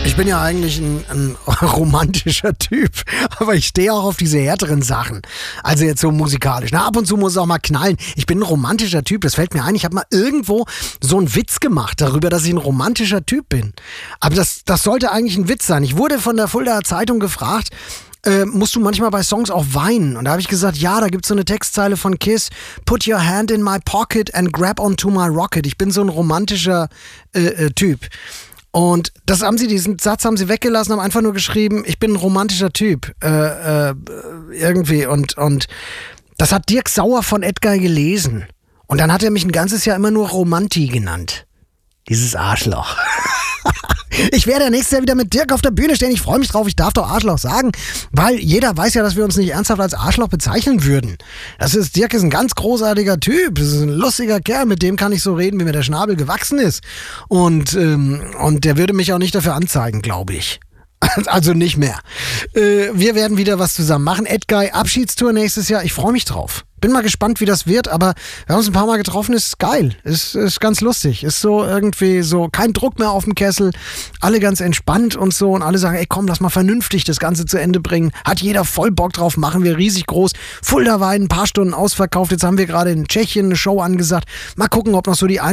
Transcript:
Ich bin ja eigentlich ein romantischer Typ, aber ich stehe auch auf diese härteren Sachen. Also jetzt so musikalisch. Na, ab und zu muss es auch mal knallen. Ich bin ein romantischer Typ, das fällt mir ein. Ich habe mal irgendwo so einen Witz gemacht darüber, dass ich ein romantischer Typ bin. Aber das sollte eigentlich ein Witz sein. Ich wurde von der Fuldaer Zeitung gefragt, musst du manchmal bei Songs auch weinen? Und da habe ich gesagt, ja, da gibt's so eine Textzeile von Kiss, Put your hand in my pocket and grab onto my rocket. Ich bin so ein romantischer Typ. Und diesen Satz haben sie weggelassen, haben einfach nur geschrieben, ich bin ein romantischer Typ. Irgendwie. Und das hat Dirk Sauer von Edguy gelesen. Und dann hat er mich ein ganzes Jahr immer nur Romanti genannt. Dieses Arschloch. Ich werde nächstes Jahr wieder mit Dirk auf der Bühne stehen. Ich freue mich drauf. Ich darf doch Arschloch sagen, weil jeder weiß ja, dass wir uns nicht ernsthaft als Arschloch bezeichnen würden. Dirk ist ein ganz großartiger Typ. Das ist ein lustiger Kerl. Mit dem kann ich so reden, wie mir der Schnabel gewachsen ist. Und der würde mich auch nicht dafür anzeigen, glaube ich. Also nicht mehr. Wir werden wieder was zusammen machen. Edguy, Abschiedstour nächstes Jahr. Ich freue mich drauf. Bin mal gespannt, wie das wird, aber wir haben uns ein paar Mal getroffen, ist geil. Ist ganz lustig. Ist so irgendwie so kein Druck mehr auf dem Kessel. Alle ganz entspannt und so. Und alle sagen, ey komm, lass mal vernünftig das Ganze zu Ende bringen. Hat jeder voll Bock drauf, machen wir riesig groß. Fulda war in ein paar Stunden ausverkauft. Jetzt haben wir gerade in Tschechien eine Show angesagt. Mal gucken, ob noch so die